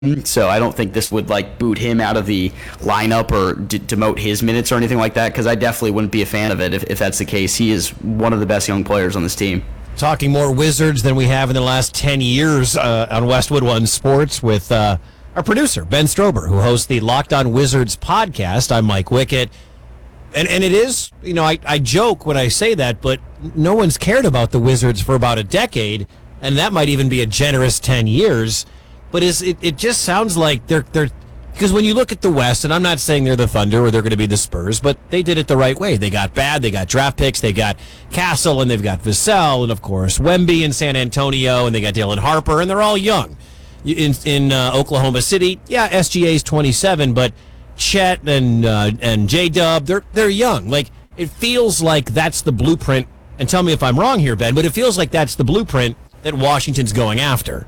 So I don't think this would like boot him out of the lineup or demote his minutes or anything like that, because I definitely wouldn't be a fan of it if that's the case. He is one of the best young players on this team. Talking more Wizards than we have in the last 10 years on Westwood One Sports with our producer, Ben Strober, who hosts the Locked On Wizards podcast. I'm Mike Wickett. And it is, I joke when I say that, but no one's cared about the Wizards for about a decade, and that might even be a generous 10 years. But it just sounds like they're because when you look at the West, and I'm not saying they're the Thunder or they're going to be the Spurs, but they did it the right way. They got draft picks, they got Castle, and they've got Vassell, and of course Wemby in San Antonio, and they got Dylan Harper, and they're all young. In Oklahoma City, yeah, SGA's 27, but Chet and J-Dub, they're young. Like, it feels like that's the blueprint, and tell me if I'm wrong here, Ben, but it feels like that's the blueprint that Washington's going after.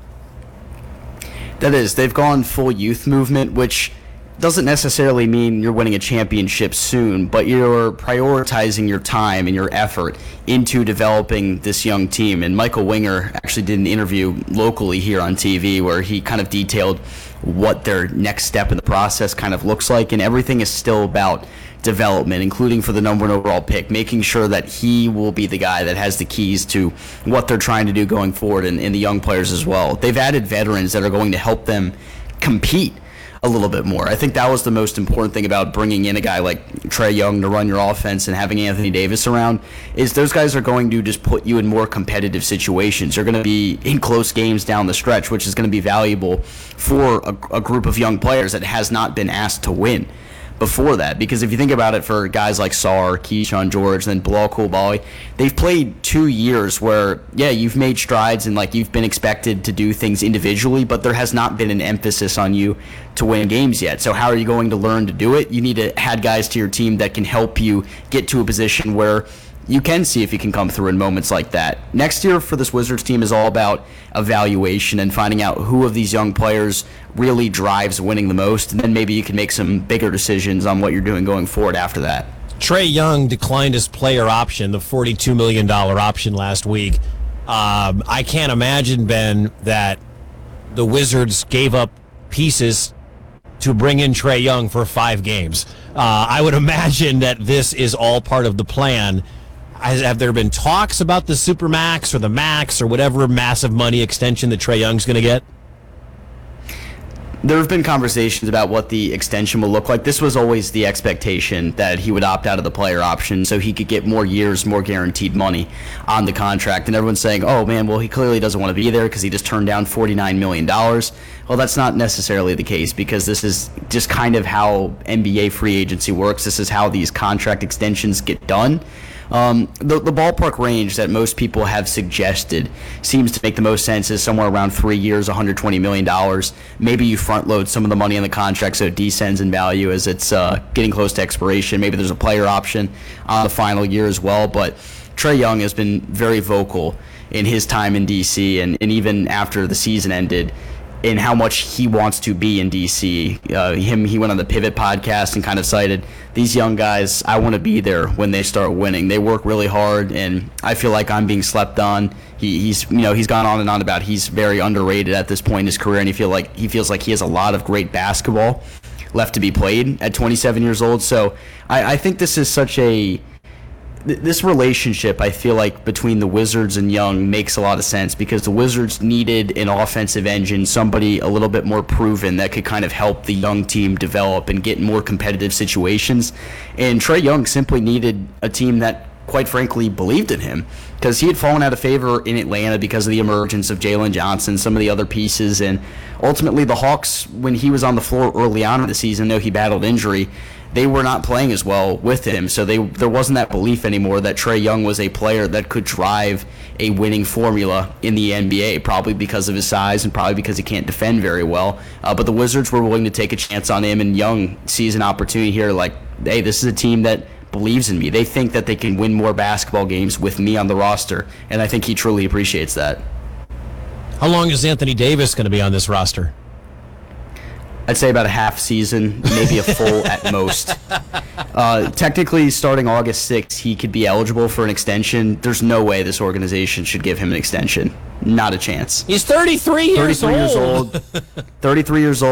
That is, they've gone full youth movement, which doesn't necessarily mean you're winning a championship soon, but you're prioritizing your time and your effort into developing this young team. And Michael Winger actually did an interview locally here on TV where he kind of detailed what their next step in the process kind of looks like, and everything is still about development, including for the number 1 overall pick, making sure that he will be the guy that has the keys to what they're trying to do going forward, and the young players as well. They've added veterans that are going to help them compete a little bit more. I think that was the most important thing about bringing in a guy like Trae Young to run your offense and having Anthony Davis around, is those guys are going to just put you in more competitive situations. You're going to be in close games down the stretch, which is going to be valuable for a group of young players that has not been asked to win before that. Because if you think about it, for guys like Sarr, Keyshawn George, then Bilal Coulibaly, they've played 2 years where, yeah, you've made strides and like you've been expected to do things individually, but there has not been an emphasis on you to win games yet. So how are you going to learn to do it? You need to add guys to your team that can help you get to a position where you can see if you can come through in moments like that. Next year for this Wizards team is all about evaluation and finding out who of these young players really drives winning the most, and then maybe you can make some bigger decisions on what you're doing going forward after that. Trae Young declined his player option, the $42 million option last week. I can't imagine, Ben, that the Wizards gave up pieces to bring in Trae Young for 5 games. I would imagine that this is all part of the plan. Have there been talks about the Supermax or the Max or whatever massive money extension that Trae Young's going to get? There have been conversations about what the extension will look like. This was always the expectation, that he would opt out of the player option so he could get more years, more guaranteed money on the contract. And everyone's saying, oh man, well, he clearly doesn't want to be there because he just turned down $49 million. Well, that's not necessarily the case, because this is just kind of how NBA free agency works. This is how these contract extensions get done. The ballpark range that most people have suggested seems to make the most sense is somewhere around 3 years, $120 million. Maybe you front load some of the money in the contract so it descends in value as it's getting close to expiration. Maybe there's a player option on the final year as well. But Trae Young has been very vocal in his time in D.C. and even after the season ended, in how much he wants to be in D.C. He went on the Pivot podcast and kind of cited, these young guys, I want to be there when they start winning. They work really hard, and I feel like I'm being slept on. He's gone on and on about he's very underrated at this point in his career, and he feels like he has a lot of great basketball left to be played at 27 years old. So I think this is such this relationship, I feel like, between the Wizards and Young makes a lot of sense, because the Wizards needed an offensive engine, somebody a little bit more proven that could kind of help the young team develop and get in more competitive situations. And Trae Young simply needed a team that, quite frankly, believed in him, because he had fallen out of favor in Atlanta because of the emergence of Jalen Johnson, some of the other pieces, and ultimately the Hawks, when he was on the floor early on in the season, though he battled injury, they were not playing as well with him. So there wasn't that belief anymore that Trae Young was a player that could drive a winning formula in the NBA, probably because of his size and probably because he can't defend very well. But the Wizards were willing to take a chance on him, and Young sees an opportunity here like, hey, this is a team that believes in me. They think that they can win more basketball games with me on the roster, and I think he truly appreciates that. How long is Anthony Davis going to be on this roster? I'd say about a half season, maybe a full at most. Technically, starting August 6th, he could be eligible for an extension. There's no way this organization should give him an extension. Not a chance. He's 33 years 33 years old. 33 years old.